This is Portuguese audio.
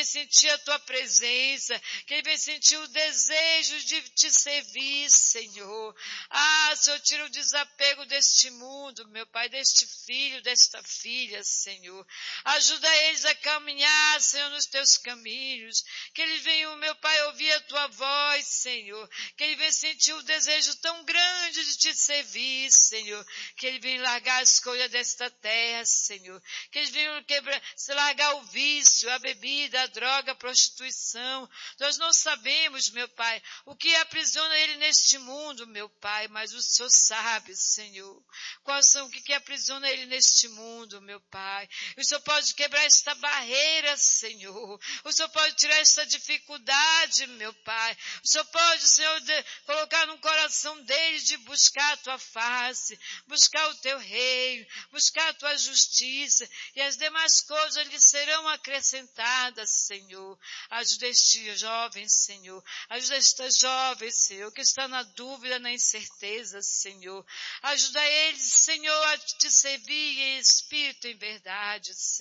sentir a tua presença, que ele venha sentir o desejo de te servir, Senhor. Senhor, tira o desapego deste mundo, meu Pai, deste filho, desta filha, Senhor. Ajuda eles a caminhar, Senhor, nos teus caminhos, que eles venham, meu Pai, ouvir a tua voz, Senhor, que ele venha sentir o desejo tão grande de te servir, Senhor, que ele venha largar a escolha desta terra, Senhor, que eles venham largar o vício, a bebida, a droga, a prostituição. Nós não sabemos, meu Pai, o que aprisiona ele neste mundo, meu Pai, mas o Senhor sabe, Senhor, o que aprisiona ele neste mundo, meu Pai. O Senhor pode quebrar esta barreira, Senhor. O Senhor pode tirar esta dificuldade, meu Pai. O Senhor pode, Senhor, colocar no coração deles de buscar a tua face, buscar o teu reino, buscar a tua justiça, e as demais coisas lhes serão acrescentadas, Senhor. Ajuda este jovem, Senhor. Ajuda esta jovem, Senhor, que está na dúvida, na incerteza, Senhor. Ajuda eles, Senhor, a te servir em espírito e em verdade, Senhor.